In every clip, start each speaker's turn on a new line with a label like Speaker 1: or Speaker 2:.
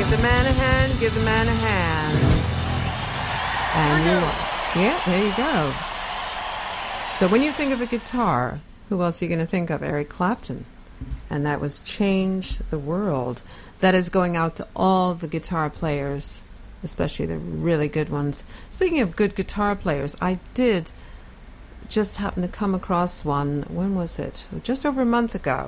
Speaker 1: Give the man a hand, give the man a hand. And yeah, there you go. So when you think of a guitar, who else are you going to think of? Eric Clapton. And that was Change the World. That is going out to all the guitar players, especially the really good ones. Speaking of good guitar players, I did just happen to come across one. When was it? Just over a month ago.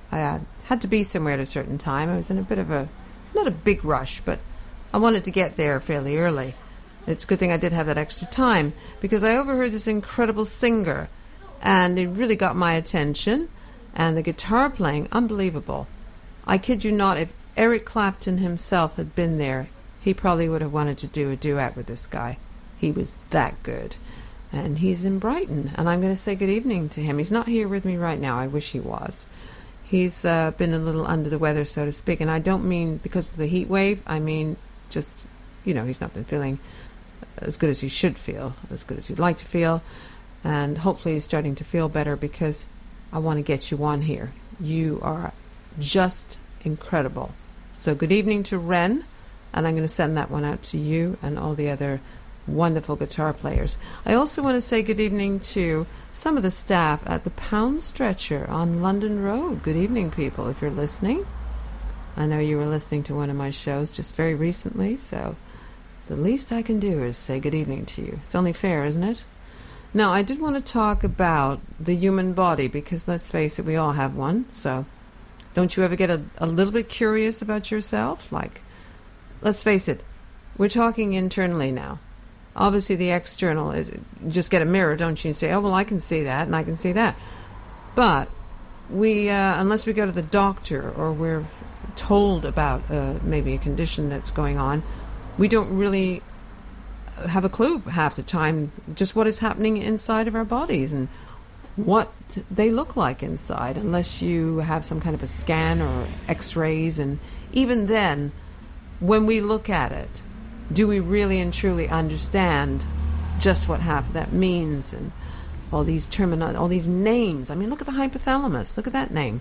Speaker 1: I had to be somewhere at a certain time. I was in a bit of a, not a big rush, but I wanted to get there fairly early. It's a good thing I did have that extra time, because I overheard this incredible singer, and it really got my attention, and the guitar playing, unbelievable. I kid you not, if Eric Clapton himself had been there, he probably would have wanted to do a duet with this guy. He was that good. And he's in Brighton, and I'm going to say good evening to him. He's not here with me right now. I wish he was. He's been a little under the weather, so to speak, and I don't mean because of the heat wave. I mean just, he's not been feeling as good as he should feel, as good as he'd like to feel, and hopefully he's starting to feel better, because I want to get you on here. You are just incredible. So good evening to Ren, and I'm going to send that one out to you and all the other wonderful guitar players. I also want to say good evening to some of the staff at the Pound Stretcher on London Road. Good evening, people, if you're listening. I know you were listening to one of my shows just very recently, so the least I can do is say good evening to you. It's only fair, isn't it? Now, I did want to talk about the human body, because let's face it, we all have one. So don't you ever get a little bit curious about yourself? Like, let's face it, we're talking internally now. Obviously, the external is, you just get a mirror, don't you, and say, oh, well, I can see that, and I can see that. But we, unless we go to the doctor, or we're told about maybe a condition that's going on, we don't really have a clue half the time just what is happening inside of our bodies and what they look like inside, unless you have some kind of a scan or x-rays. And even then, when we look at it, do we really and truly understand just what half of that means, and all these all these names? I mean, look at the hypothalamus. Look at that name.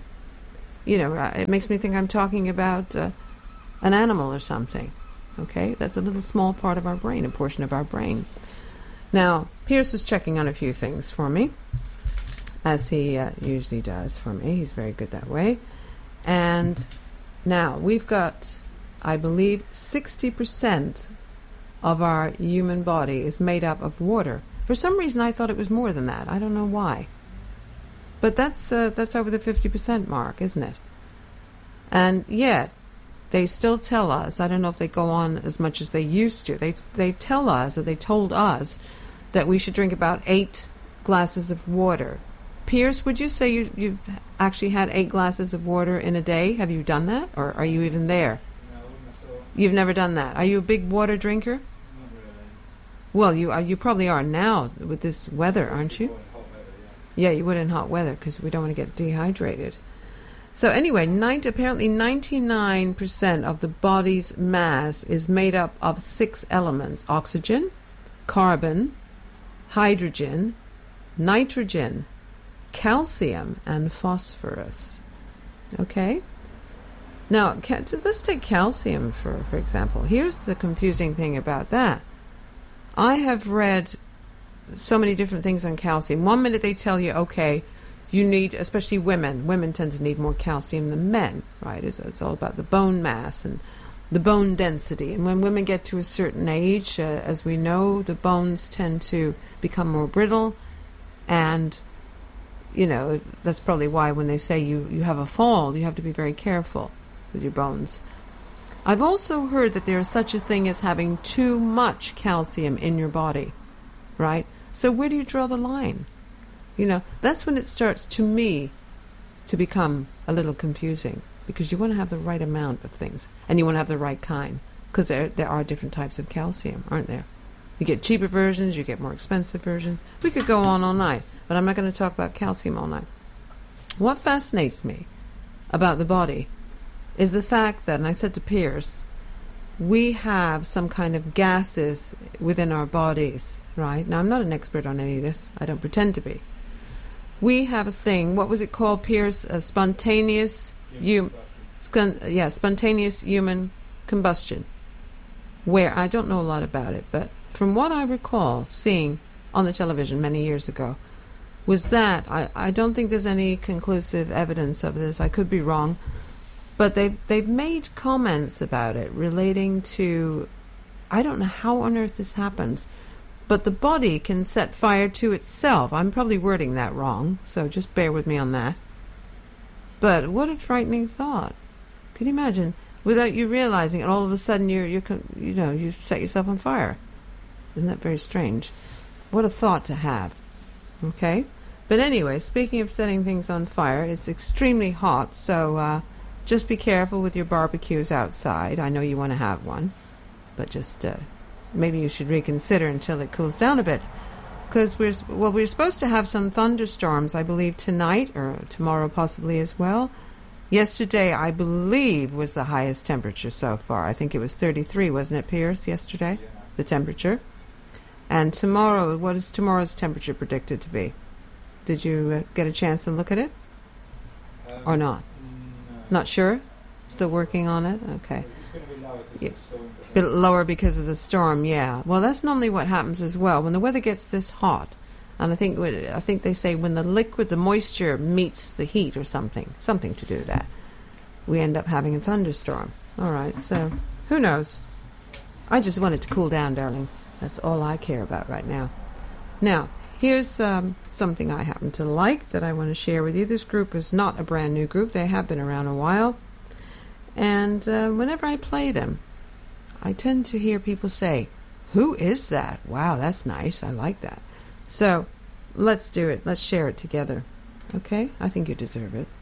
Speaker 1: It makes me think I'm talking about an animal or something. Okay, that's a little small part of our brain, a portion of our brain. Now, Pierce was checking on a few things for me, as he usually does for me. He's very good that way. And now we've got, I believe, 60% of our human body is made up of water. For some reason, I thought it was more than that. I don't know why. But that's over the 50% mark, isn't it? And yet, they still tell us, I don't know if they go on as much as they used to, they tell us, or they told us, that we should drink about 8 glasses of water. Pierce, would you say you've actually had 8 glasses of water in a day? Have you done that? Or are you even there?
Speaker 2: No, not at all.
Speaker 1: You've never done that. Are you a big water drinker?
Speaker 2: Not really.
Speaker 1: Well, you probably are now with this weather, aren't you?
Speaker 2: In hot weather,
Speaker 1: Yeah, you would in hot weather, because we don't want to get dehydrated. So anyway, apparently 99% of the body's mass is made up of 6 elements: oxygen, carbon, hydrogen, nitrogen, calcium, and phosphorus. Okay? Now, let's take calcium, for example. Here's the confusing thing about that. I have read so many different things on calcium. One minute they tell you, okay, you need, especially women tend to need more calcium than men, right? It's all about the bone mass and the bone density. And when women get to a certain age, as we know, the bones tend to become more brittle. And, that's probably why when they say you have a fall, you have to be very careful with your bones. I've also heard that there is such a thing as having too much calcium in your body, right? So where do you draw the line? That's when it starts, to me, to become a little confusing, because you want to have the right amount of things, and you want to have the right kind, because there are different types of calcium, aren't there? You get cheaper versions, you get more expensive versions. We could go on all night, but I'm not going to talk about calcium all night. What fascinates me about the body is the fact that, and I said to Pierce, we have some kind of gases within our bodies, right? Now, I'm not an expert on any of this. I don't pretend to be. We have a thing, what was it called, Pierce? Spontaneous human combustion, where I don't know a lot about it, but from what I recall seeing on the television many years ago, was that I don't think there's any conclusive evidence of this. I could be wrong, but they've made comments about it relating to, I don't know how on earth this happens, but the body can set fire to itself. I'm probably wording that wrong, so just bear with me on that. But what a frightening thought. Can you imagine, without you realizing it, all of a sudden you set yourself on fire? Isn't that very strange? What a thought to have. Okay? But anyway, speaking of setting things on fire, it's extremely hot, so just be careful with your barbecues outside. I know you want to have one, but just maybe you should reconsider until it cools down a bit. Because we're supposed to have some thunderstorms, I believe, tonight or tomorrow possibly as well. Yesterday, I believe, was the highest temperature so far. I think it was 33, wasn't it, Pierce, yesterday?
Speaker 2: Yeah.
Speaker 1: The temperature. And tomorrow, what is tomorrow's temperature predicted to be? Did you get a chance to look at it? Or not?
Speaker 2: No.
Speaker 1: Not sure? Still working on it? Okay.
Speaker 2: It's going to be lower because
Speaker 1: Yeah.
Speaker 2: of the storm.
Speaker 1: Bit lower because of the storm, yeah. Well, that's normally what happens as well. When the weather gets this hot, and I think they say when the moisture meets the heat or something to do with that, we end up having a thunderstorm. All right, so who knows? I just want it to cool down, darling. That's all I care about right now. Now, here's something I happen to like that I want to share with you. This group is not a brand new group. They have been around a while. And whenever I play them, I tend to hear people say, "Who is that? Wow, that's nice. I like that." So let's do it. Let's share it together. Okay? I think you deserve it.